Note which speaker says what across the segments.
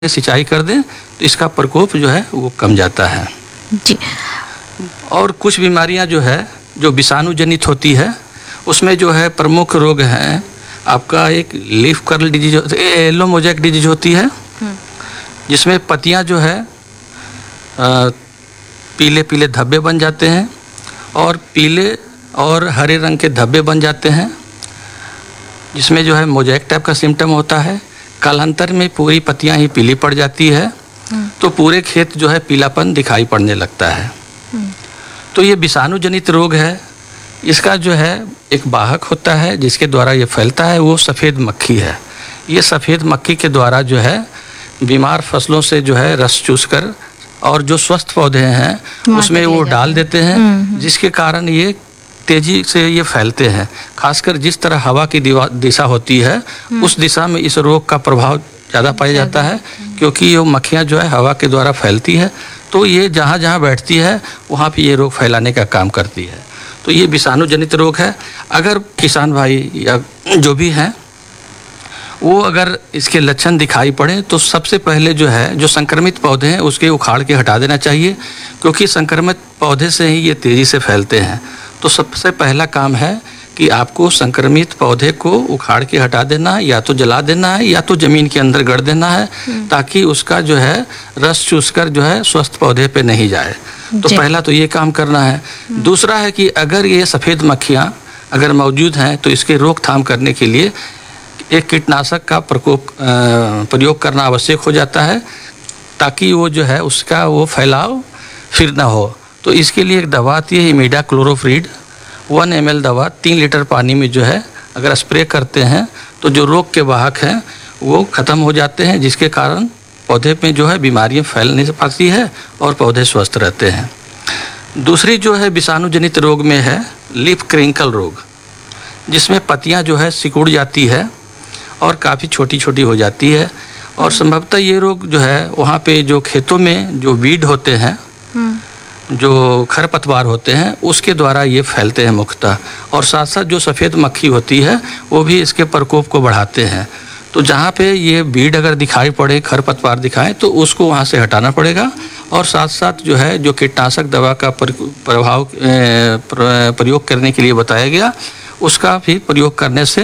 Speaker 1: सिंचाई कर दें तो इसका प्रकोप जो है वो कम जाता है
Speaker 2: जी।
Speaker 1: और कुछ बीमारियां जो है जो विषाणु जनित होती है उसमें जो है प्रमुख रोग हैं आपका एक leaf curl disease, yellow mosaic disease होती है जिसमें पत्तियां जो है पीले पीले धब्बे बन जाते हैं और पीले और हरे रंग के धब्बे बन जाते हैं, जिसमें जो है मोज़ेक टाइप का सिम्टम होता है। कालांतर में पूरी पत्तियां ही पीली पड़ जाती है तो पूरे खेत जो है पीलापन दिखाई पड़ने लगता है। तो ये विषाणु जनित रोग है। इसका जो है एक वाहक होता है जिसके द्वारा ये फैलता है, वो सफ़ेद मक्खी है। ये सफ़ेद मक्खी के द्वारा जो है बीमार फसलों से जो है रस चूसकर और जो स्वस्थ पौधे हैं उसमें वो डाल देते हैं, जिसके कारण ये तेजी से ये फैलते हैं। खासकर जिस तरह हवा की दिशा होती है उस दिशा में इस रोग का प्रभाव ज़्यादा पाया जाता है, क्योंकि ये मक्खियाँ जो है हवा के द्वारा फैलती है तो ये जहाँ जहाँ बैठती है वहाँ पे ये रोग फैलाने का काम करती है। तो ये विषाणु जनित रोग है। अगर किसान भाई या जो भी हैं वो अगर इसके लक्षण दिखाई पड़े तो सबसे पहले जो है जो संक्रमित पौधे हैं उसके उखाड़ के हटा देना चाहिए, क्योंकि संक्रमित पौधे से ही ये तेज़ी से फैलते हैं। तो सबसे पहला काम है कि आपको संक्रमित पौधे को उखाड़ के हटा देना है, या तो जला देना है या तो ज़मीन के अंदर गड़ देना है, ताकि उसका जो है रस चूसकर जो है स्वस्थ पौधे पे नहीं जाए। तो पहला तो ये काम करना है। दूसरा है कि अगर ये सफ़ेद मक्खियाँ अगर मौजूद हैं तो इसके रोकथाम करने के लिए एक कीटनाशक का प्रयोग करना आवश्यक हो जाता है, ताकि वो जो है उसका वो फैलाव फिर ना हो। तो इसके लिए एक दवा आती है इमिडाक्लोरोप्रिड 1 ml दवा 3 लीटर पानी में जो है अगर स्प्रे करते हैं तो जो रोग के वाहक हैं वो ख़त्म हो जाते हैं, जिसके कारण पौधे में जो है बीमारियां फैल नहीं पाती है और पौधे स्वस्थ रहते हैं। दूसरी जो है विषाणु जनित रोग में है लीफ क्रिंकल रोग, जिसमें पत्तियां जो है सिकुड़ जाती है और काफ़ी छोटी छोटी हो जाती है। और संभवतः ये रोग जो है वहाँ पे जो खेतों में जो वीड होते हैं, जो खरपतवार होते हैं, उसके द्वारा ये फैलते हैं मुख्यतः। और साथ साथ जो सफ़ेद मक्खी होती है वो भी इसके प्रकोप को बढ़ाते हैं। तो जहाँ पे ये वीड अगर दिखाई पड़े, खरपतवार दिखाएं, तो उसको वहाँ से हटाना पड़ेगा। और साथ साथ जो है जो कीटनाशक दवा का प्रयोग करने के लिए बताया गया उसका भी प्रयोग करने से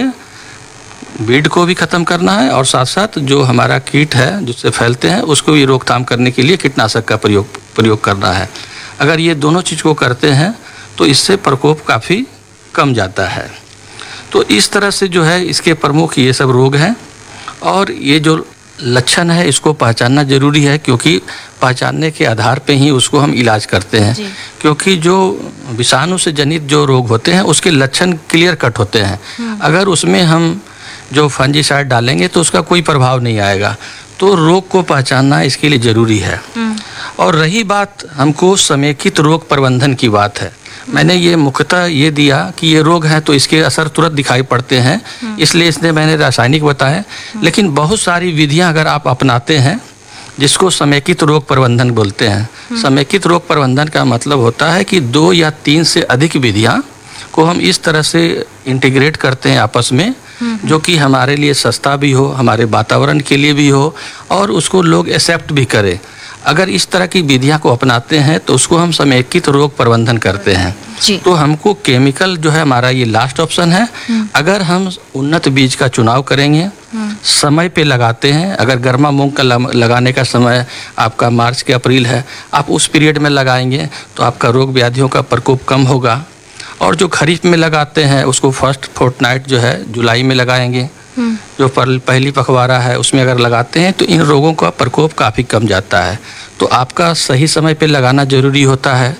Speaker 1: वीड को भी ख़त्म करना है, और साथ साथ जो हमारा कीट है जिससे फैलते हैं उसको भी रोकथाम करने के लिए कीटनाशक का प्रयोग करना है। अगर ये दोनों चीज़ को करते हैं तो इससे प्रकोप काफ़ी कम जाता है। तो इस तरह से जो है इसके प्रमुख ये सब रोग हैं। और ये जो लक्षण है इसको पहचानना ज़रूरी है, क्योंकि पहचानने के आधार पे ही उसको हम इलाज करते हैं। क्योंकि जो विषाणु से जनित जो रोग होते हैं उसके लक्षण क्लियर कट होते हैं। अगर उसमें हम जो फंजीसाइड डालेंगे तो उसका कोई प्रभाव नहीं आएगा। तो रोग को पहचानना इसके लिए ज़रूरी है। और रही बात हमको समेकित रोग प्रबंधन की बात है, मैंने ये मुख्यतः ये दिया कि ये रोग हैं तो इसके असर तुरंत दिखाई पड़ते हैं, इसलिए इसने मैंने रासायनिक बताए। लेकिन बहुत सारी विधियां अगर आप अपनाते हैं जिसको समेकित रोग प्रबंधन बोलते हैं। समेकित रोग प्रबंधन का मतलब होता है कि 2 या 3 से अधिक विधियां को हम इस तरह से इंटीग्रेट करते हैं आपस में, जो कि हमारे लिए सस्ता भी हो, हमारे वातावरण के लिए भी हो, और उसको लोग एक्सेप्ट भी करें। अगर इस तरह की विधियां को अपनाते हैं तो उसको हम समेकित रोग प्रबंधन करते हैं। तो हमको केमिकल जो है हमारा ये लास्ट ऑप्शन है। अगर हम उन्नत बीज का चुनाव करेंगे, समय पे लगाते हैं, अगर गर्मा मूंग का लगाने का समय आपका मार्च के अप्रैल है, आप उस पीरियड में लगाएंगे तो आपका रोग व्याधियों का प्रकोप कम होगा। और जो खरीफ में लगाते हैं उसको फर्स्ट फोर्टनाइट जो है जुलाई में लगाएंगे, जो पहली पखवाड़ा है उसमें अगर लगाते हैं तो इन रोगों का प्रकोप काफ़ी कम जाता है। तो आपका सही समय पे लगाना ज़रूरी होता है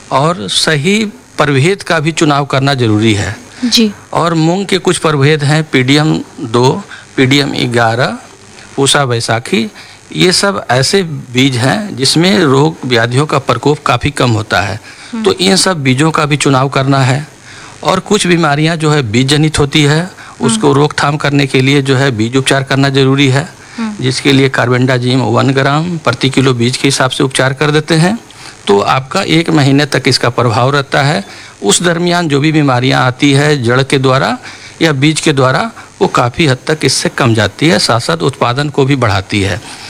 Speaker 1: और सही प्रभेद का भी चुनाव करना ज़रूरी है
Speaker 2: जी।
Speaker 1: और मूंग के कुछ प्रभेद हैं PDM 2, PDM 11, पूसा बैसाखी। ये सब ऐसे बीज हैं जिसमें रोग व्याधियों का प्रकोप काफ़ी कम होता है। तो इन सब बीजों का भी चुनाव करना है। और कुछ बीमारियां जो है बीज जनित होती है उसको रोकथाम करने के लिए जो है बीज उपचार करना ज़रूरी है, जिसके लिए कार्बेंडाजिम 1 ग्राम प्रति किलो बीज के हिसाब से उपचार कर देते हैं। तो आपका 1 महीने तक इसका प्रभाव रहता है। उस दरमियान जो भी बीमारियां आती है जड़ के द्वारा या बीज के द्वारा वो काफ़ी हद तक इससे कम जाती है, साथ साथ उत्पादन को भी बढ़ाती है।